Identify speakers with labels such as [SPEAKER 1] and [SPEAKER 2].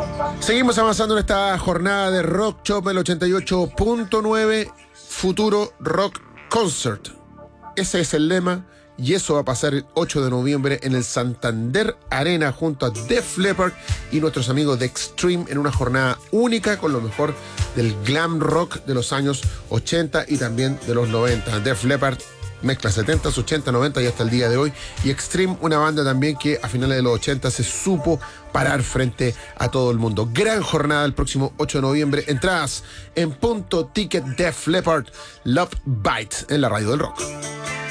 [SPEAKER 1] Seguimos avanzando en esta jornada de Rock Shop, el 88.9 Futuro Rock Concert. Ese es el lema y eso va a pasar el 8 de noviembre en el Santander Arena junto a Def Leppard y nuestros amigos de Extreme en una jornada única con lo mejor del glam rock de los años 80 y también de los 90. Def Leppard mezcla 70s, 80, 90 y hasta el día de hoy. Y Extreme, una banda también que a finales de los 80 se supo parar frente a todo el mundo. Gran jornada el próximo 8 de noviembre. Entradas en Punto Ticket. Def Leppard, Love Bite en la radio del rock.